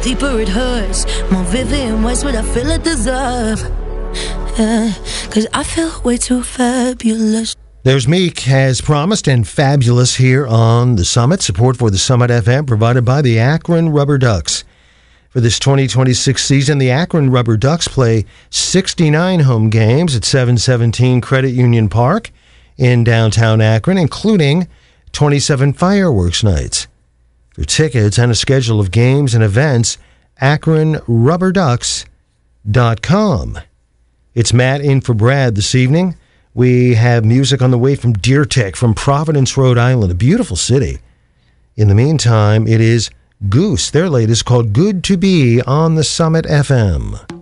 deeper it hurts, more vivid in ways what I feel it deserve. Yeah, 'cause I feel way too fabulous. There's Meek, as promised, and Fabulous here on the Summit. Support for the Summit FM provided by the Akron Rubber Ducks. For this 2026 season, the Akron Rubber Ducks play 69 home games at 717 Credit Union Park in downtown Akron, including 27 fireworks nights. For tickets and a schedule of games and events, akronrubberducks.com. It's Matt in for Brad this evening. We have music on the way from Deer Tech from Providence, Rhode Island, a beautiful city. In the meantime, it is Goose. Their latest called Good to Be on the Summit FM.